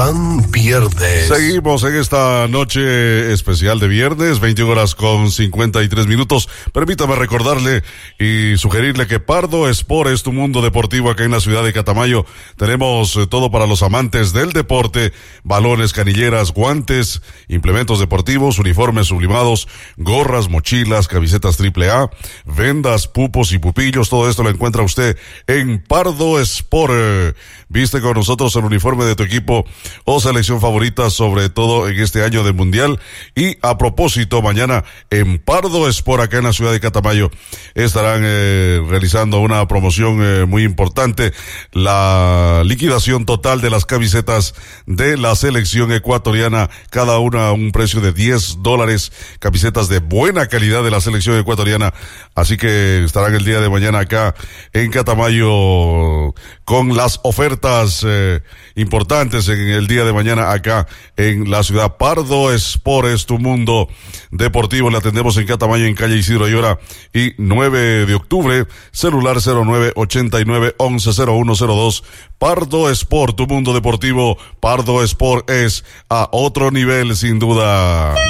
San Viernes. Seguimos en esta noche especial de viernes, 21:53. Permítame recordarle y sugerirle que Pardo Sport es tu mundo deportivo acá en la ciudad de Catamayo. Tenemos todo para los amantes del deporte: balones, canilleras, guantes, implementos deportivos, uniformes sublimados, gorras, mochilas, camisetas AAA, vendas, pupos y pupillos. Todo esto lo encuentra usted en Pardo Sport. Viste con nosotros el uniforme de tu equipo o selección favorita, sobre todo en este año de mundial. Y a propósito, mañana en Pardo Sport, acá en la ciudad de Catamayo, estarán realizando una promoción muy importante: la liquidación total de las camisetas de la selección ecuatoriana, cada una a un precio de $10, camisetas de buena calidad de la selección ecuatoriana. Así que estarán el día de mañana acá en Catamayo con las ofertas importantes en el día de mañana acá en la ciudad. Pardo Sport es tu mundo deportivo. Le atendemos en Catamayo, en calle Isidro Ayora y 9 de octubre, celular 0989-110102. Pardo Sport, tu mundo deportivo. Pardo Sport es a otro nivel, sin duda.